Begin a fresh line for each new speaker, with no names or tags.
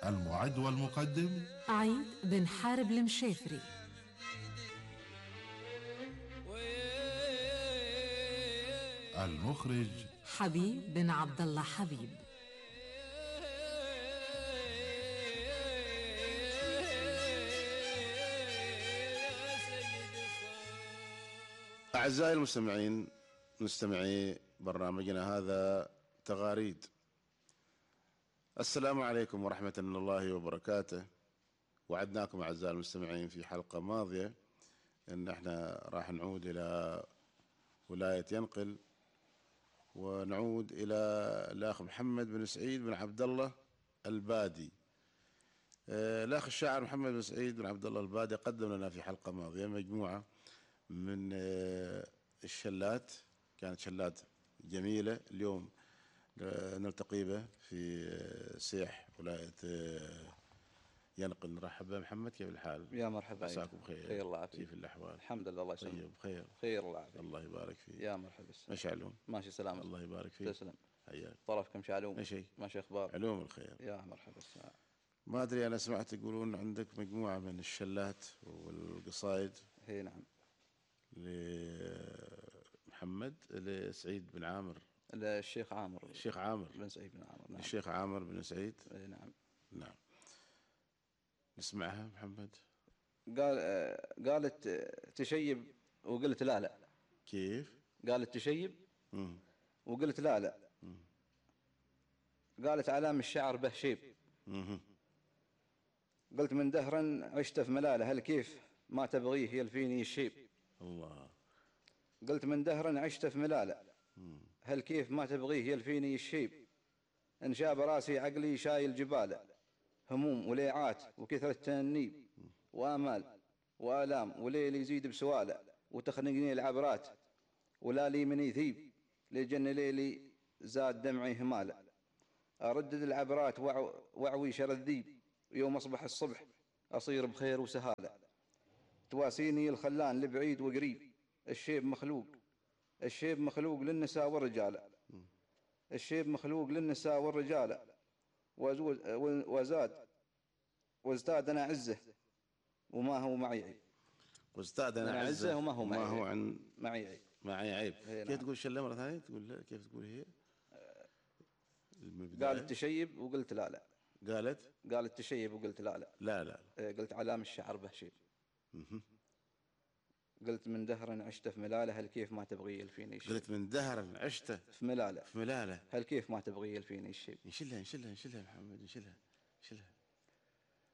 المعد والمقدم
عيد بن حارب المشافري.
المخرج
حبيب بن عبد الله حبيب.
أعزائي المستمعين، مستمعي برنامجنا هذا تغاريد، السلام عليكم ورحمة الله وبركاته. وعدناكم أعزائي المستمعين في حلقة ماضية أن احنا راح نعود إلى ولاية ينقل، ونعود إلى الأخ محمد بن سعيد بن عبد الله البادي. الأخ الشاعر محمد بن سعيد بن عبد الله البادي قدم لنا في حلقة ماضية مجموعة من الشلات، كانت شلات جميلة. اليوم نلتقي به في سيح ولاية ينقل. نرحب به. محمد، كيف الحال؟
يا مرحبا.
مساكم بخير.
خير الله يعافيك.
كيف الأحوال؟
الحمد لله، الله يسلمك.
طيب بخير.
خير الله يعافيك.
الله يبارك فيك.
يا مرحبا.
ماشي علوم؟
ماشي سلامة.
الله يبارك فيك.
تسلم.
حياك.
طرفكم شعلوم؟
ماشي.
ماشي أخبار؟
علوم الخير.
يا مرحبا.
ما أدري، أنا سمعت يقولون عندك مجموعة من الشلات والقصائد.
هي نعم.
لمحمد، لسعيد بن عامر،
الشيخ عامر.
الشيخ عامر
بن سعيد بن عامر. نعم.
الشيخ عامر بن سعيد.
نعم.
نعم. نسمعها محمد.
قالت تشيب وقلت لا.
كيف؟
قالت تشيب وقلت لا. قالت علام الشعر به شيب. قلت من دهرا عشت في ملالة، هل كيف ما تبغيه يلفيني الشيب.
الله.
قلت من دهرا عشت في ملالة، هل كيف ما تبغيه يلفيني الشيب. إن شاب راسي عقلي شايل جباله، هموم وليعات وكثرة تنيب وآمال وآلام، وليل يزيد بسواله وتخنقني العبرات، ولا لي من يثيب لجن ليلي زاد دمعي هماله. أردد العبرات وعوي شر الذيب، يوم أصبح الصبح أصير بخير وسهالة. تواسيني الخلان لبعيد وقريب، الشيب مخلوق، الشيب مخلوق للنساء والرجال، الشيب مخلوق للنساء والرجال. وازداد أنا عزه وما هو معي عيب.
وازداد أنا عزه
وما هو
معي عيب. معي عيب. كيف
نعم.
تقول الشلة مرة ثانية؟ تقول كيف تقول هي؟
قالت تشيب وقلت لا. قالت تشيب وقلت لا. قلت علام الشعر به شيب. قلت من دهر عشت في ملالة، هل كيف ما تبغي يلفيني الشيب.
قلت من دهر عشت
في ملالة،
في ملالة،
هل كيف ما تبغي يلفيني الشيب.
نشلها محمد، نشلها.